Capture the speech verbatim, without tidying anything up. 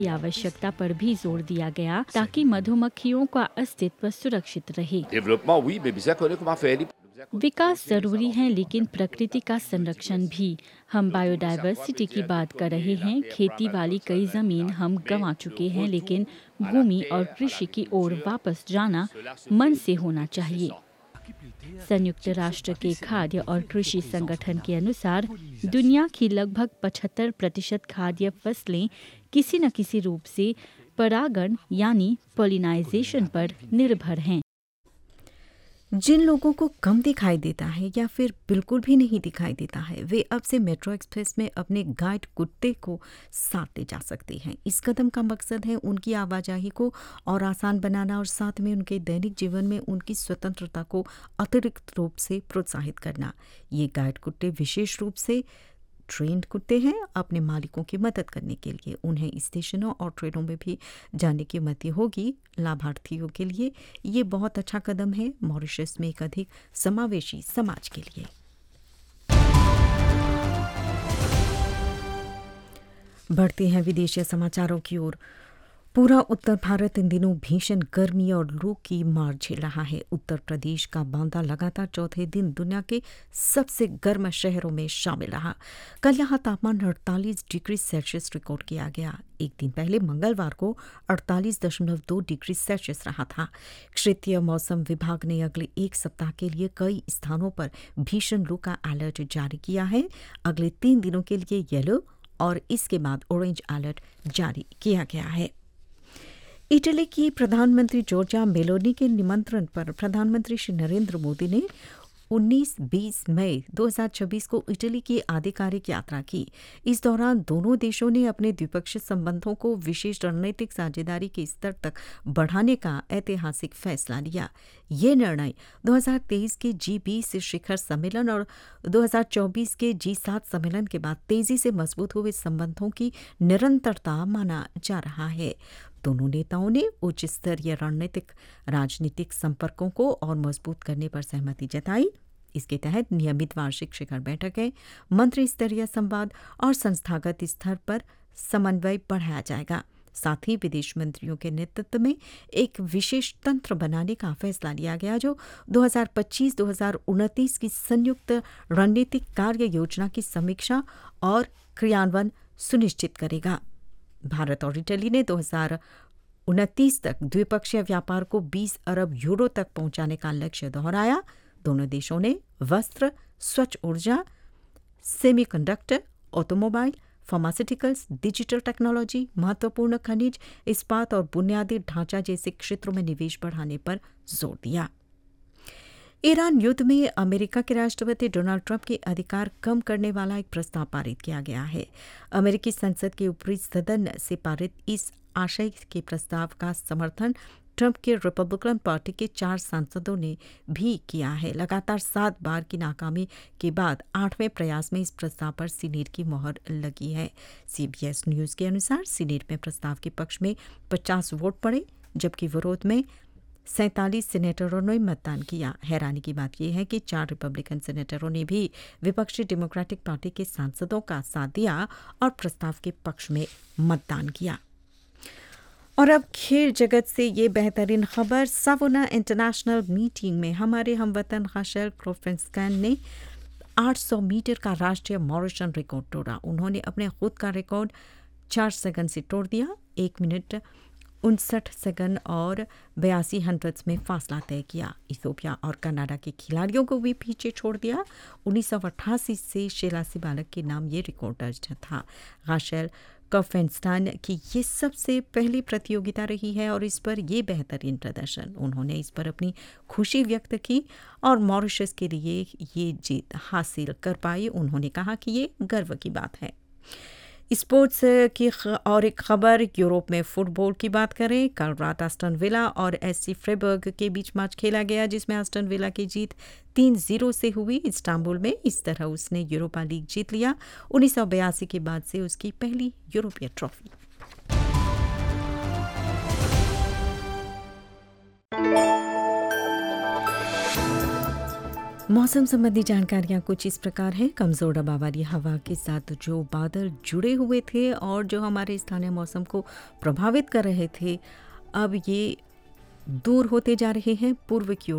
की आवश्यकता पर भी जोर दिया गया ताकि मधुमक्खियों का अस्तित्व सुरक्षित रहे। Développement, oui, mais bisogna connaître comment faire. विकास जरूरी है लेकिन प्रकृति का संरक्षण भी। हम बायोडायवर्सिटी की बात कर रहे हैं। खेती वाली कई जमीन हम गंवा चुके हैं, लेकिन भूमि और कृषि की ओर वापस जाना मन से होना चाहिए। संयुक्त राष्ट्र के खाद्य और कृषि संगठन के अनुसार दुनिया की लगभग पचहत्तर प्रतिशत खाद्य फसलें किसी न किसी रूप से परागण यानी पोलिनाइजेशन पर निर्भर हैं। जिन लोगों को कम दिखाई देता है या फिर बिल्कुल भी नहीं दिखाई देता है, वे अब से मेट्रो एक्सप्रेस में अपने गाइड कुत्ते को साथ ले जा सकते हैं। इस कदम का मकसद है उनकी आवाजाही को और आसान बनाना और साथ में उनके दैनिक जीवन में उनकी स्वतंत्रता को अतिरिक्त रूप से प्रोत्साहित करना। ये गाइड कुत्ते विशेष रूप से ट्रेंड कुत्ते हैं अपने मालिकों की मदद करने के लिए। उन्हें स्टेशनों और ट्रेनों में भी जाने की अनुमति होगी। लाभार्थियों के लिए ये बहुत अच्छा कदम है मॉरिशस में एक अधिक समावेशी समाज के लिए। बढ़ते हैं विदेशी समाचारों की ओर। पूरा उत्तर भारत इन दिनों भीषण गर्मी और लू की मार झेल रहा है। उत्तर प्रदेश का बांदा लगातार चौथे दिन दुनिया के सबसे गर्म शहरों में शामिल रहा। कल यहाँ तापमान अड़तालीस डिग्री सेल्सियस रिकॉर्ड किया गया। एक दिन पहले मंगलवार को अड़तालीस दशमलव दो डिग्री सेल्सियस रहा था। क्षेत्रीय मौसम विभाग ने अगले एक सप्ताह के लिए कई स्थानों पर भीषण लू का अलर्ट जारी किया है। अगले तीन दिनों के लिए येलो और इसके बाद ऑरेंज अलर्ट जारी किया गया है। इटली की प्रधानमंत्री जॉर्जिया मेलोनी के निमंत्रण पर प्रधानमंत्री श्री नरेंद्र मोदी ने उन्नीस बीस मई दो हज़ार छब्बीस को इटली की आधिकारिक यात्रा की। इस दौरान दोनों देशों ने अपने द्विपक्षीय संबंधों को विशेष रणनीतिक साझेदारी के स्तर तक बढ़ाने का ऐतिहासिक फैसला लिया। ये निर्णय दो हज़ार तेईस के जी बीस शिखर सम्मेलन और दो हज़ार चौबीस के जी सात सम्मेलन के बाद तेजी से मजबूत हुए संबंधों की निरंतरता माना जा रहा है। दोनों नेताओं ने उच्च स्तरीय रणनीतिक राजनीतिक संपर्कों को और मजबूत करने पर सहमति जताई। इसके तहत नियमित वार्षिक शिखर बैठकें, मंत्री स्तरीय संवाद और संस्थागत स्तर पर समन्वय बढ़ाया जाएगा। साथ ही विदेश मंत्रियों के नेतृत्व में एक विशेष तंत्र बनाने का फैसला लिया गया जो दो हज़ार पच्चीस दो हज़ार उनतीस की संयुक्त रणनीतिक कार्य योजना की समीक्षा और क्रियान्वयन सुनिश्चित करेगा। भारत और इटली ने दो हज़ार उनतीस तक द्विपक्षीय व्यापार को बीस अरब यूरो तक पहुंचाने का लक्ष्य दोहराया। दोनों देशों ने वस्त्र, स्वच्छ ऊर्जा, semiconductor, automobile, pharmaceuticals, digital technology, महत्वपूर्ण खनिज, इस्पात और बुनियादी ढांचा जैसे क्षेत्रों में निवेश बढ़ाने पर जोर दिया। ईरान युद्ध में अमेरिका के राष्ट्रपति डोनाल्ड ट्रंप के अधिकार कम करने वाला एक प्रस्ताव पारित किया गया है। अमेरिकी संसद के ऊपरी सदन से पारित इस आशय के प्रस्ताव का समर्थन ट्रंप के रिपब्लिकन पार्टी के चार सांसदों ने भी किया है। लगातार सात बार की नाकामी के बाद आठवें प्रयास में इस प्रस्ताव पर सीनेट की मोहर लगी है। सीबीएस न्यूज के अनुसार सीनेट में प्रस्ताव के पक्ष में पचास वोट पड़े, जबकि विरोध में सैंतालीस सेनेटरों ने मतदान किया। हैरानी की बात यह है कि चार रिपब्लिकन सेनेटरों ने भी विपक्षी डेमोक्रेटिक पार्टी के सांसदों का साथ दिया और प्रस्ताव के पक्ष में मतदान किया। और अब खेल जगत से ये बेहतरीन खबर। सावोना इंटरनेशनल मीटिंग में हमारे हमवतन राशेल क्रोफेंस्कैन ने आठ सौ मीटर का राष्ट्रीय मैराथन रिकॉर्ड तोड़ा। उन्होंने अपने खुद का रिकॉर्ड चार सेकंड से तोड़ दिया। एक मिनट उनसठ सेकंड और बयासी हंड्रेड्स में फासला तय किया। इथियोपिया और कनाडा के खिलाड़ियों को भी पीछे छोड़ दिया। उन्नीस सौ अट्ठासी से शेलासी बालक के नाम ये रिकॉर्ड दर्ज था। राशेल कफेंस्टाइन की ये सबसे पहली प्रतियोगिता रही है और इस पर ये बेहतरीन प्रदर्शन। उन्होंने इस पर अपनी खुशी व्यक्त की और मॉरिशस के लिए ये जीत हासिल कर पाई। उन्होंने कहा कि ये गर्व की बात है। स्पोर्ट्स की और एक खबर, यूरोप में फुटबॉल की बात करें। कल रात एस्टन विला और एससी फ्रेबर्ग के बीच मैच खेला गया, जिसमें एस्टन विला की जीत तीन जीरो से हुई इस्तांबुल में। इस तरह उसने यूरोपा लीग जीत लिया। उन्नीस सौ बयासी के बाद से उसकी पहली यूरोपीय ट्रॉफी। मौसम संबंधी जानकारियाँ कुछ इस प्रकार हैं। कमज़ोर दबावाली हवा के साथ जो बादल जुड़े हुए थे और जो हमारे स्थानीय मौसम को प्रभावित कर रहे थे, अब ये दूर होते जा रहे हैं पूर्व की ओर।